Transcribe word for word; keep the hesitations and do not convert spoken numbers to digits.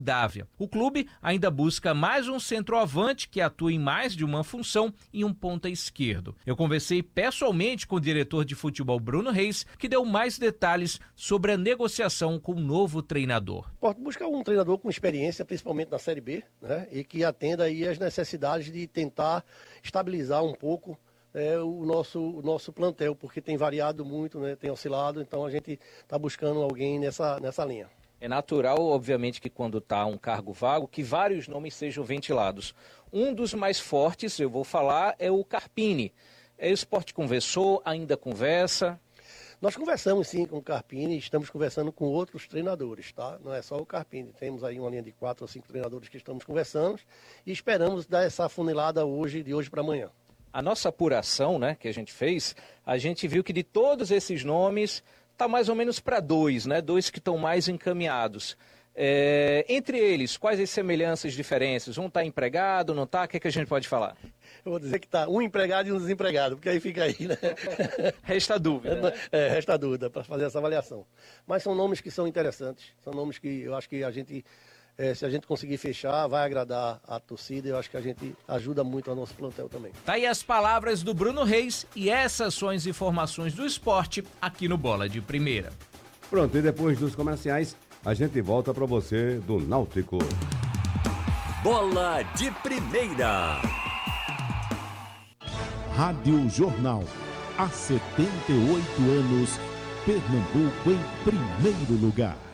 Dávia. O clube ainda busca mais um centroavante que atue em mais de uma função e um ponta esquerdo. Eu conversei pessoalmente com o diretor de futebol Bruno Reis, que deu mais detalhes sobre a negociação com o novo treinador. Busca um treinador com experiência, principalmente na Série B, né, e que atenda aí as necessidades de tentar estabilizar um pouco é, o, nosso, o nosso plantel, porque tem variado muito, né, tem oscilado, então a gente está buscando alguém nessa, nessa linha. É natural, obviamente, que quando está um cargo vago, que vários nomes sejam ventilados. Um dos mais fortes, eu vou falar, é o Carpini. É, o Sport conversou, ainda conversa? Nós conversamos sim com o Carpini, estamos conversando com outros treinadores, tá? Não é só o Carpini, temos aí uma linha de quatro ou cinco treinadores que estamos conversando e esperamos dar essa funilada hoje, de hoje para amanhã. A nossa apuração, né, que a gente fez, a gente viu que de todos esses nomes, está mais ou menos para dois, né? Dois que estão mais encaminhados. É, entre eles, quais as semelhanças e diferenças? Um está empregado, não está? O que, é que a gente pode falar? Eu vou dizer que está um empregado e um desempregado, porque aí fica aí, né? Resta dúvida, né? É, resta dúvida para fazer essa avaliação. Mas são nomes que são interessantes, são nomes que eu acho que a gente, é, se a gente conseguir fechar, vai agradar a torcida e eu acho que a gente ajuda muito ao nosso plantel também. Tá aí as palavras do Bruno Reis e essas são as informações do esporte aqui no Bola de Primeira. Pronto, e depois dos comerciais, a gente volta para você do Náutico. Bola de Primeira. Rádio Jornal. Há setenta e oito anos, Pernambuco em primeiro lugar.